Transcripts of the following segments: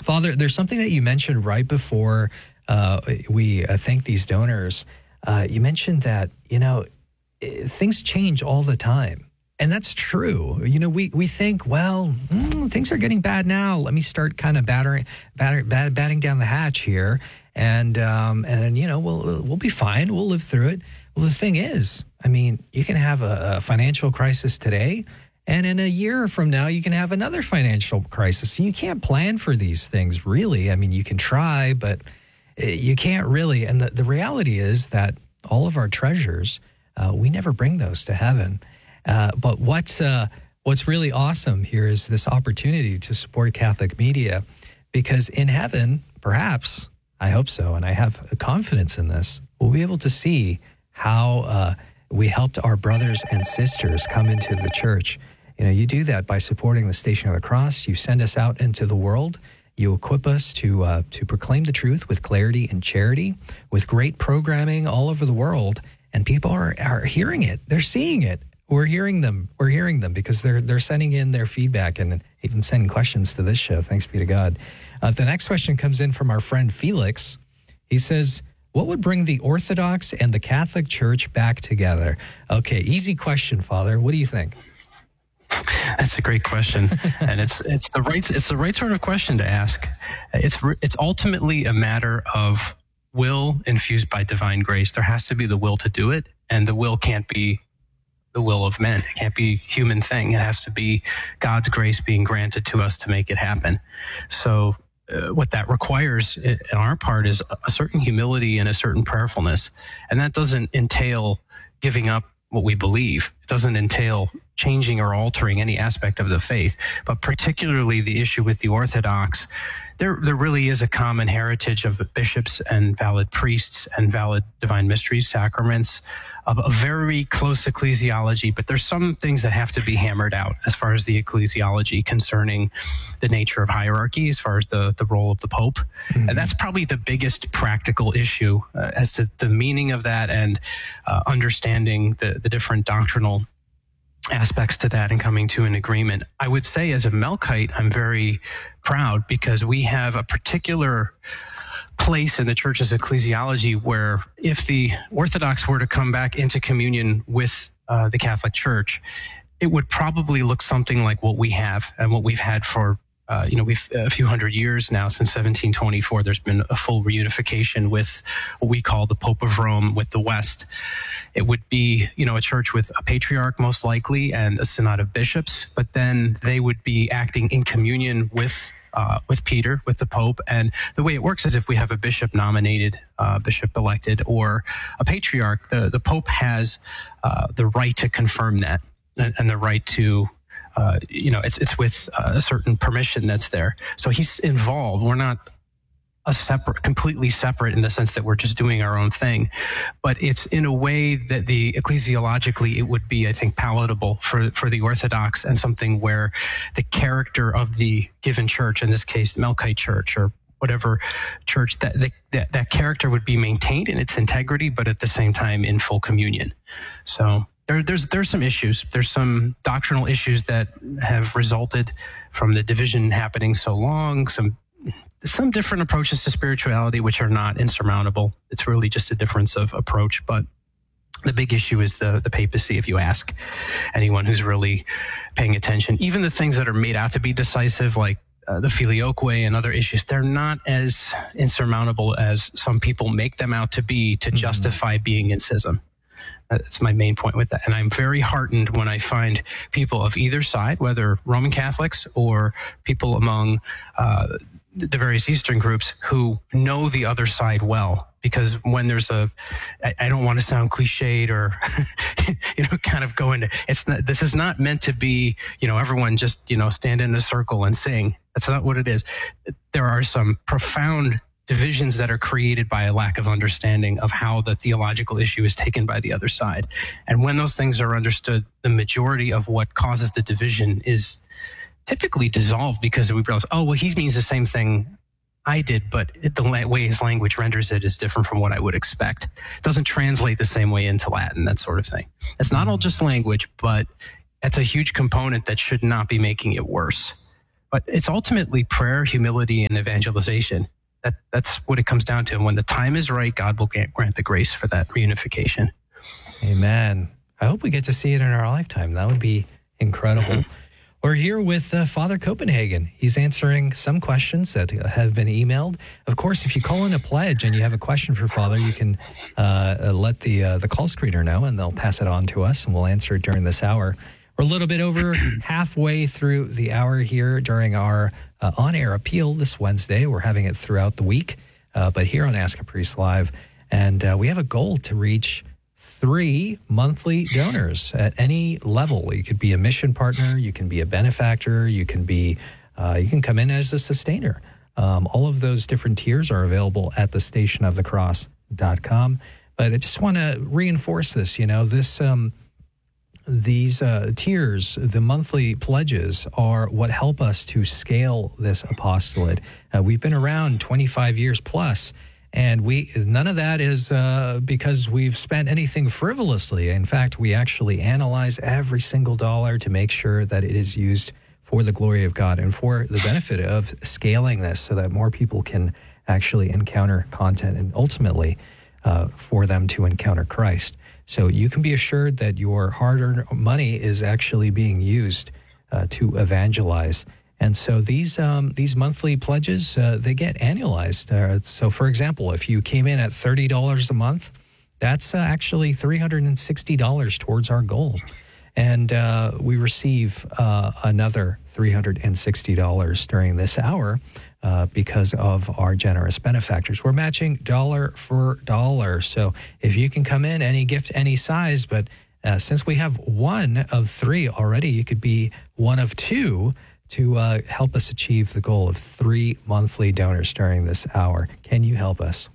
Father, there's something that you mentioned right before we thank these donors. You mentioned that, things change all the time. And that's true. We think, well, things are getting bad now. Let me start kind of batting down the hatch here. And we'll be fine. We'll live through it. Well, the thing is, you can have a financial crisis today, and in a year from now, you can have another financial crisis. You can't plan for these things, really. You can try, but you can't really. And the reality is that all of our treasures, we never bring those to heaven. But what's really awesome here is this opportunity to support Catholic media, because in heaven, perhaps, I hope so, and I have confidence in this, we'll be able to see how we helped our brothers and sisters come into the church. You do that by supporting the Station of the Cross. You send us out into the world. You equip us to proclaim the truth with clarity and charity, with great programming all over the world, and people are hearing it. They're seeing it. We're hearing them because they're sending in their feedback and even sending questions to this show. Thanks be to God. The next question comes in from our friend Felix. He says, what would bring the Orthodox and the Catholic Church back together? Okay, easy question, Father. What do you think? That's a great question, and it's the right sort of question to ask. It's ultimately a matter of will infused by divine grace. There has to be the will to do it, and the will can't be the will of men. It can't be a human thing. It has to be God's grace being granted to us to make it happen. So what that requires in our part is a certain humility and a certain prayerfulness, and that doesn't entail giving up what we believe. It doesn't entail changing or altering any aspect of the faith, but particularly the issue with the Orthodox. There really is a common heritage of bishops and valid priests and valid divine mysteries, sacraments, of a very close ecclesiology, but there's some things that have to be hammered out as far as the ecclesiology concerning the nature of hierarchy, as far as the role of the Pope. Mm-hmm. And that's probably the biggest practical issue as to the meaning of that and understanding the different doctrinal aspects to that and coming to an agreement. I would say as a Melkite, I'm very proud because we have a particular place in the church's ecclesiology where if the Orthodox were to come back into communion with the Catholic Church, it would probably look something like what we have and what we've had for we've a few hundred years now. Since 1724, there's been a full reunification with what we call the Pope of Rome with the West. It would be, a church with a patriarch most likely and a synod of bishops, but then they would be acting in communion with Peter, with the Pope. And the way it works is if we have a bishop nominated, bishop elected, or a patriarch, the Pope has the right to confirm that and the right to it's with a certain permission that's there. So he's involved. We're not completely separate in the sense that we're just doing our own thing, but it's in a way that the ecclesiologically it would be, I think, palatable for the Orthodox and something where the character of the given church, in this case, the Melkite Church or whatever church, that character would be maintained in its integrity, but at the same time in full communion. So there's some issues. There's some doctrinal issues that have resulted from the division happening so long, some different approaches to spirituality, which are not insurmountable. It's really just a difference of approach. But the big issue is the papacy, if you ask anyone who's really paying attention. Even the things that are made out to be decisive, like the Filioque and other issues, they're not as insurmountable as some people make them out to be to justify being in schism. That's my main point with that. And I'm very heartened when I find people of either side, whether Roman Catholics or people among the various Eastern groups who know the other side well. Because when there's I don't want to sound cliched or, kind of go into, this is not meant to be, everyone just, stand in a circle and sing. That's not what it is. There are some profound divisions that are created by a lack of understanding of how the theological issue is taken by the other side. And when those things are understood, the majority of what causes the division is typically dissolved because we realize, he means the same thing I did, but the way his language renders it is different from what I would expect. It doesn't translate the same way into Latin, that sort of thing. It's not all just language, but it's a huge component that should not be making it worse. But it's ultimately prayer, humility, and evangelization. That's what it comes down to. And when the time is right, God will grant the grace for that reunification. Amen. I hope we get to see it in our lifetime. That would be incredible. Mm-hmm. We're here with Father Copenhagen. He's answering some questions that have been emailed. Of course, if you call in a pledge and you have a question for Father, you can let the call screener know, and they'll pass it on to us, and we'll answer it during this hour. We're a little bit over halfway through the hour here during our on-air appeal this Wednesday. We're having it throughout the week, but here on Ask a Priest Live. And we have a goal to reach 3 monthly donors at any level. You could be a mission partner, you can be a benefactor, you can come in as a sustainer. All of those different tiers are available at thestationofthecross.com. But I just want to reinforce this. These tiers, the monthly pledges, are what help us to scale this apostolate. We've been around 25 years plus. And none of that is because we've spent anything frivolously. In fact, we actually analyze every single dollar to make sure that it is used for the glory of God and for the benefit of scaling this so that more people can actually encounter content and ultimately for them to encounter Christ. So you can be assured that your hard-earned money is actually being used to evangelize. And so these monthly pledges, they get annualized. So, for example, if you came in at $30 a month, that's actually $360 towards our goal. And we receive another $360 during this hour because of our generous benefactors. We're matching dollar for dollar. So if you can come in, any gift, any size, but since we have one of 3 already, you could be one of 2 to help us achieve the goal of 3 monthly donors during this hour. Can you help us?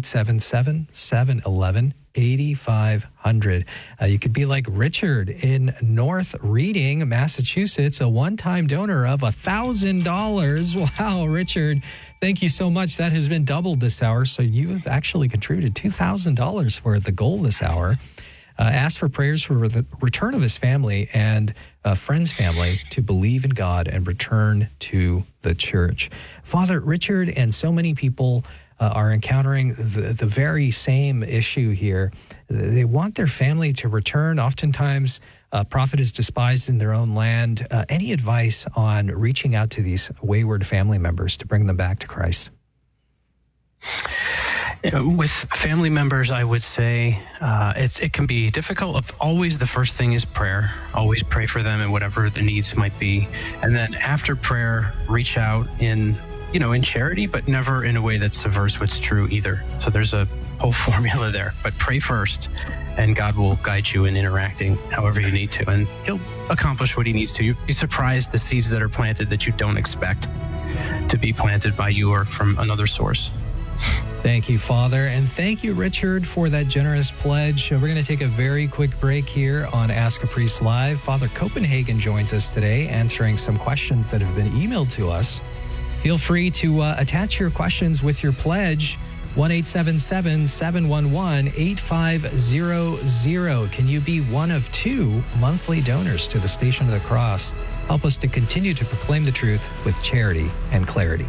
1-877-711-8500. You could be like Richard in North Reading, Massachusetts, a one-time donor of $1,000. Wow, Richard, thank you so much. That has been doubled this hour. So you have actually contributed $2,000 for the goal this hour. Asked for prayers for the return of his family and friend's family to believe in God and return to the church. Father, Richard and so many people are encountering the very same issue here. They want their family to return. Oftentimes, a prophet is despised in their own land. Any advice on reaching out to these wayward family members to bring them back to Christ? With family members, I would say it can be difficult. Always the first thing is prayer. Always pray for them and whatever the needs might be. And then after prayer, reach out in charity, but never in a way that subverts what's true either. So there's a whole formula there. But pray first, and God will guide you in interacting however you need to. And he'll accomplish what he needs to. You'd be surprised the seeds that are planted that you don't expect to be planted by you or from another source. Thank you, Father. And thank you, Richard, for that generous pledge. We're going to take a very quick break here on Ask a Priest Live. Father Copenhagen joins us today, answering some questions that have been emailed to us. Feel free to attach your questions with your pledge. 1-877-711-8500. Can you be one of 2 monthly donors to the Station of the Cross? Help us to continue to proclaim the truth with charity and clarity.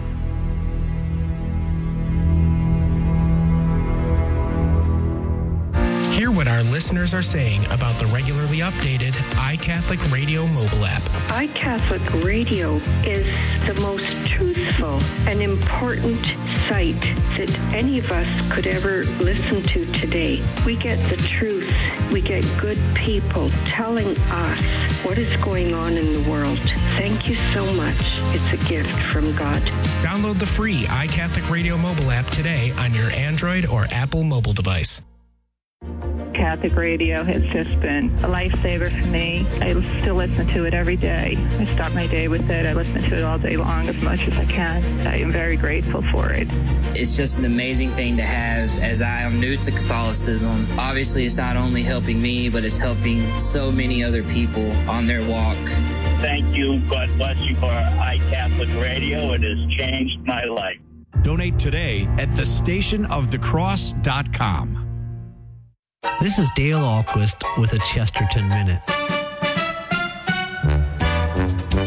Hear what our listeners are saying about the regularly updated iCatholic Radio mobile app. iCatholic Radio is the most truthful and important site that any of us could ever listen to today. We get the truth. We get good people telling us what is going on in the world. Thank you so much. It's a gift from God. Download the free iCatholic Radio mobile app today on your Android or Apple mobile device. Catholic radio has just been a lifesaver for me. I still listen to it every day. I start my day with it. I listen to it all day long as much as I can. I am very grateful for it. It's just an amazing thing to have as I am new to Catholicism. Obviously, it's not only helping me, but it's helping so many other people on their walk. Thank you. God bless you for iCatholic Radio. It has changed my life. Donate today at thestationofthecross.com. This is Dale Ahlquist with a Chesterton Minute. Have you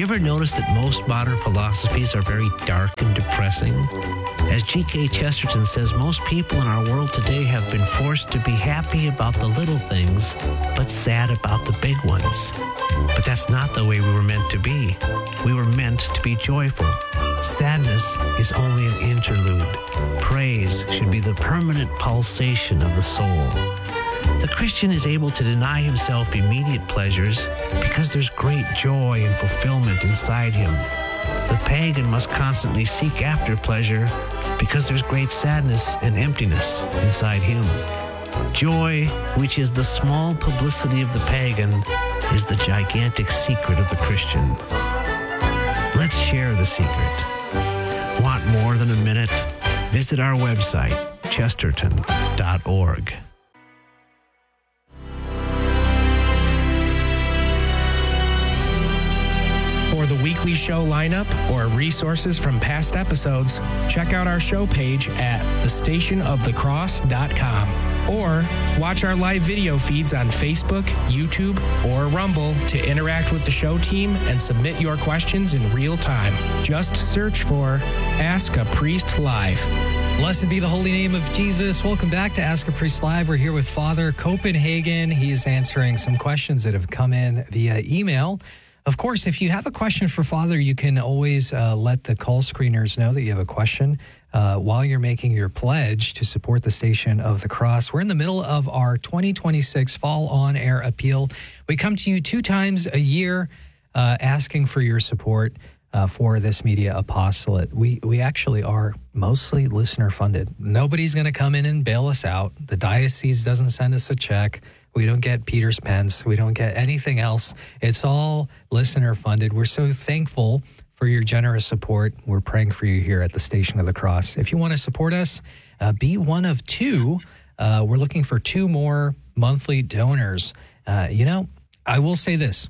ever notice that most modern philosophies are very dark and depressing? As G.K. Chesterton says, most people in our world today have been forced to be happy about the little things, but sad about the big ones. But that's not the way we were meant to be. We were meant to be joyful. Sadness is only an interlude. Praise should be the permanent pulsation of the soul. The Christian is able to deny himself immediate pleasures because there's great joy and fulfillment inside him. The pagan must constantly seek after pleasure because there's great sadness and emptiness inside him. Joy, which is the small publicity of the pagan, is the gigantic secret of the Christian. Let's share the secret. Want more than a minute? Visit our website, chesterton.org. For the weekly show lineup or resources from past episodes, check out our show page at thestationofthecross.com or watch our live video feeds on Facebook, YouTube, or Rumble to interact with the show team and submit your questions in real time. Just search for Ask a Priest Live. Blessed be the holy name of Jesus. Welcome back to Ask a Priest Live. We're here with Father Copenhagen. He is answering some questions that have come in via email. Of course, if you have a question for Father, you can always let the call screeners know that you have a question while you're making your pledge to support the Station of the Cross. We're in the middle of our 2026 Fall On Air Appeal. We come to you 2 times a year asking for your support for this media apostolate. We actually are mostly listener funded. Nobody's going to come in and bail us out. The diocese doesn't send us a check. We don't get Peter's pence. We don't get anything else. It's all listener funded. We're so thankful for your generous support. We're praying for you here at the Station of the Cross. If you want to support us, be one of 2. We're looking for 2 more monthly donors. I will say this.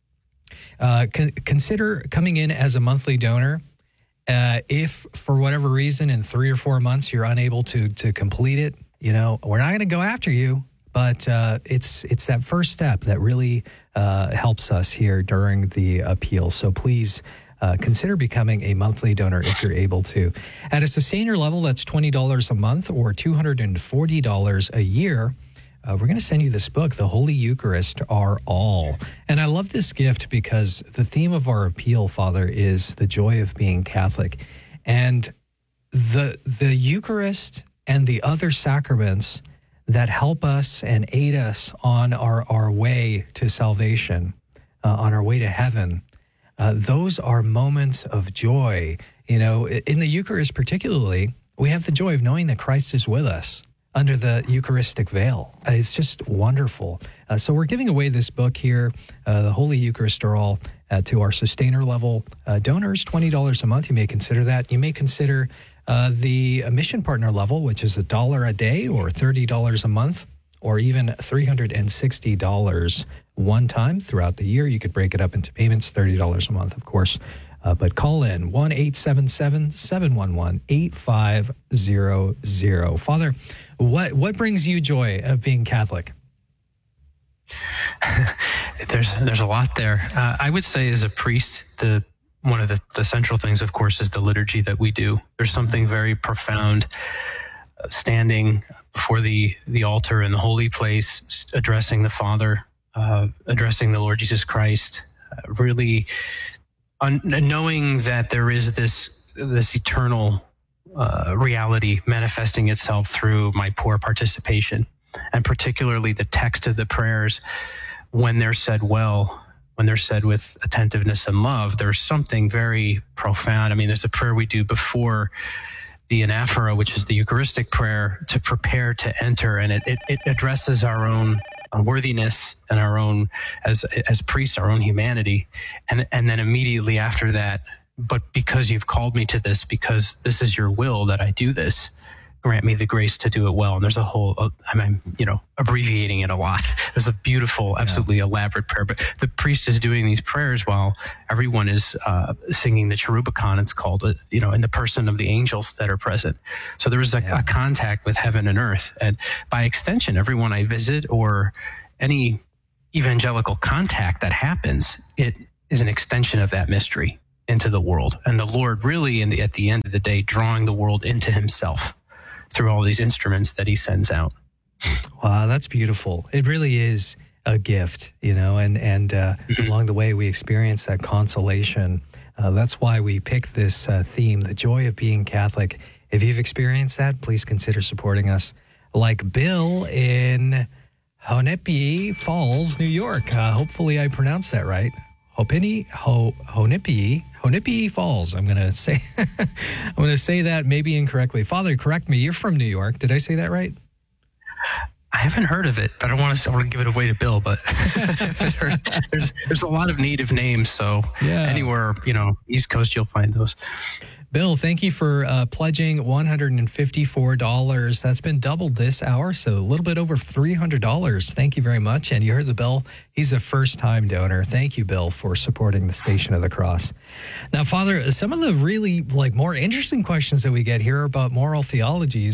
Consider coming in as a monthly donor. If for whatever reason in 3 or 4 months you're unable to complete it, we're not going to go after you. But it's that first step that really helps us here during the appeal. So please consider becoming a monthly donor if you're able to. At a sustainer level, that's $20 a month or $240 a year. We're going to send you this book, The Holy Eucharist Our All. And I love this gift because the theme of our appeal, Father, is the joy of being Catholic. And the Eucharist and the other sacraments that help us and aid us on our way to salvation, on our way to heaven. Those are moments of joy. In the Eucharist particularly, we have the joy of knowing that Christ is with us under the Eucharistic veil. It's just wonderful. So we're giving away this book here, The Holy Eucharist Are All, to our sustainer level donors, $20 a month. You may consider that. You may consider the mission partner level, which is $1 a day or $30 a month, or even $360 one time throughout the year. You could break it up into payments, $30 a month, of course. But call in 1-877-711-8500. Father, what brings you joy of being Catholic? There's a lot there. I would say as a priest, one of the central things, of course, is the liturgy that we do. There's something very profound standing before the altar in the holy place, addressing the Father, addressing the Lord Jesus Christ, really knowing that there is this eternal reality manifesting itself through my poor participation, and particularly the text of the prayers when they're said well. When they're said with attentiveness and love, there's something very profound. I mean, there's a prayer we do before the anaphora, which is the Eucharistic prayer, to prepare to enter, and it addresses our own unworthiness and our own, as priests, our own humanity, and then immediately after that, but because you've called me to this, because this is your will that I do this, grant me the grace to do it well. And there's a whole, I'm abbreviating it a lot. There's a beautiful, absolutely elaborate prayer, but the priest is doing these prayers while everyone is singing the Cherubicon, it's called, in the person of the angels that are present. So there is a contact with heaven and earth. And by extension, everyone I visit or any evangelical contact that happens, it is an extension of that mystery into the world. And the Lord really, at the end of the day, drawing the world into himself through all these instruments that he sends out. Wow, that's beautiful. It really is a gift, and along the way we experience that consolation. That's why we picked this theme, the joy of being Catholic. If you've experienced that, please consider supporting us. Like Bill in Honepi Falls, New York. Hopefully I pronounced that right. Honepi Falls. I'm going to say that maybe incorrectly. Father, correct me. You're from New York. Did I say that right? I haven't heard of it. I don't want to give it away to Bill, but there's a lot of native names. So anywhere, East Coast, you'll find those. Bill, thank you for pledging $154. That's been doubled this hour, so a little bit over $300. Thank you very much. And you heard the Bill. He's a first-time donor. Thank you, Bill, for supporting the Station of the Cross. Now, Father, some of the really more interesting questions that we get here are about moral theology.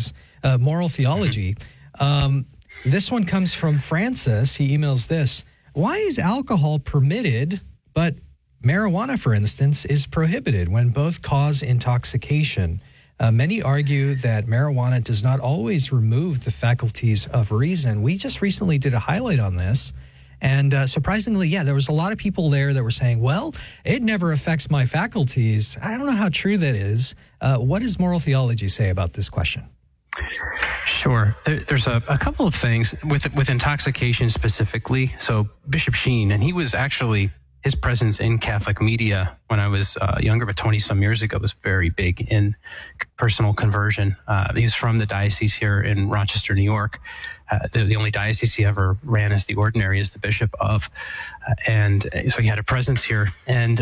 This one comes from Francis. He emails this: why is alcohol permitted, but marijuana, for instance, is prohibited when both cause intoxication? Many argue that marijuana does not always remove the faculties of reason. We just recently did a highlight on this. And surprisingly, there was a lot of people there that were saying, well, it never affects my faculties. I don't know how true that is. What does moral theology say about this question? Sure. There's a couple of things with intoxication specifically. So Bishop Sheen, and he was actually, his presence in Catholic media when I was younger, but 20-some years ago, was very big in personal conversion. He was from the diocese here in Rochester, New York. The only diocese he ever ran as the ordinary as the bishop of. And so he had a presence here. And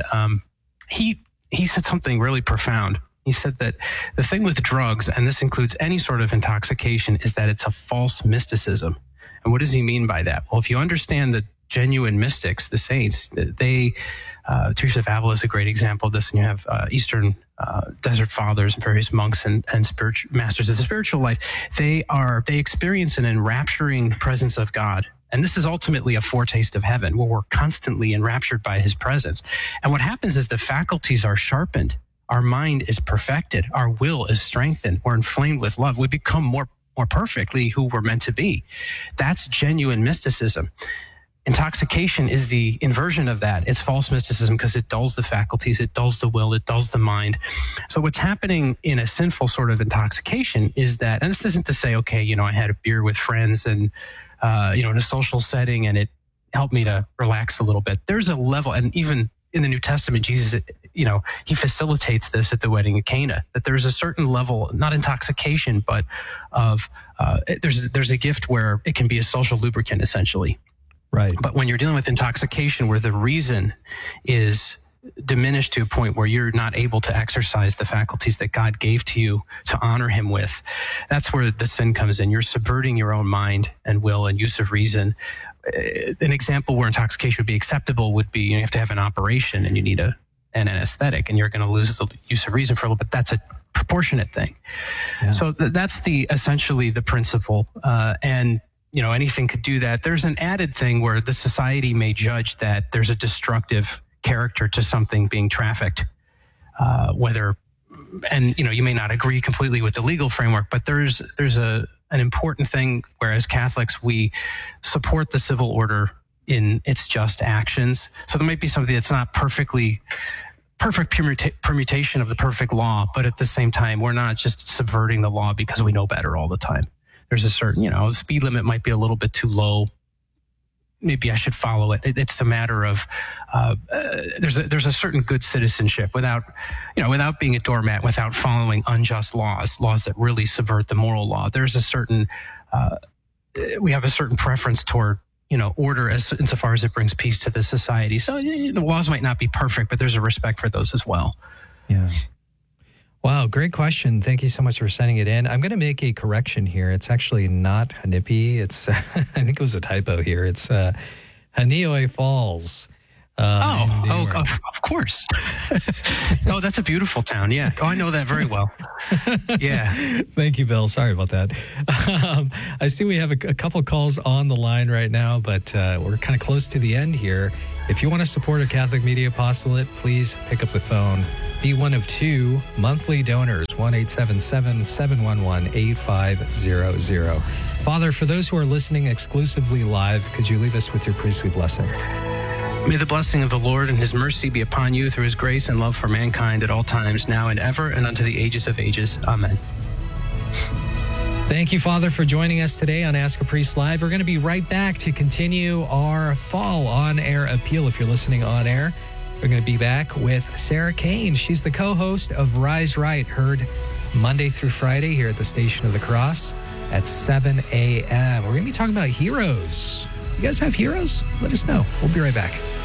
he said something really profound. He said that the thing with drugs, and this includes any sort of intoxication, is that it's a false mysticism. And what does he mean by that? Well, if you understand the genuine mystics, the saints, Teresa of Avila is a great example of this, and you have Eastern Desert Fathers and various monks and spiritual masters of the spiritual life. They experience an enrapturing presence of God. And this is ultimately a foretaste of heaven, where we're constantly enraptured by his presence. And what happens is the faculties are sharpened. Our mind is perfected. Our will is strengthened. We're inflamed with love. We become more perfectly who we're meant to be. That's genuine mysticism. Intoxication is the inversion of that. It's false mysticism because it dulls the faculties, it dulls the will, it dulls the mind. So what's happening in a sinful sort of intoxication is that, and this isn't to say, okay, I had a beer with friends and, in a social setting and it helped me to relax a little bit. There's a level, and even in the New Testament, Jesus, he facilitates this at the wedding of Cana, that there's a certain level, not intoxication, but of, there's a gift where it can be a social lubricant, essentially. Right. But when you're dealing with intoxication where the reason is diminished to a point where you're not able to exercise the faculties that God gave to you to honor him with, that's where the sin comes in. You're subverting your own mind and will and use of reason. An example where intoxication would be acceptable would be you have to have an operation and you need an anesthetic and you're going to lose the use of reason for a little bit. That's a proportionate thing. Yeah. So that's essentially the principle. And anything could do that. There's an added thing where the society may judge that there's a destructive character to something being trafficked, you may not agree completely with the legal framework, but there's an important thing, whereas Catholics, we support the civil order in its just actions. So there might be something that's not perfect permutation of the perfect law, but at the same time, we're not just subverting the law because we know better all the time. There's a certain, speed limit might be a little bit too low. Maybe I should follow it. It's a matter of there's a certain good citizenship without being a doormat, without following unjust laws that really subvert the moral law. There's a certain we have a certain preference toward order insofar as it brings peace to the society. So the laws might not be perfect, but there's a respect for those as well. Yeah. Wow, great question. Thank you so much for sending it in. I'm going to make a correction here. It's actually not Hanipi. It's I think it was a typo here. It's Hanioi Falls. Of course. Oh, that's a beautiful town. Yeah. Oh, I know that very well. Yeah. Thank you, Bill. Sorry about that. I see we have a couple calls on the line right now, but we're kind of close to the end here. If you want to support a Catholic Media Apostolate, please pick up the phone. Be one of 2 monthly donors, 1-877-711-8500. Father, for those who are listening exclusively live, could you leave us with your priestly blessing? May the blessing of the Lord and his mercy be upon you through his grace and love for mankind at all times, now and ever, and unto the ages of ages. Amen. Thank you, Father, for joining us today on Ask a Priest Live. We're going to be right back to continue our fall on-air appeal. If you're listening on air, we're going to be back with Sarah Kane. She's the co-host of Rise Right, heard Monday through Friday here at the Station of the Cross at 7 a.m. We're going to be talking about heroes. You guys have heroes? Let us know. We'll be right back.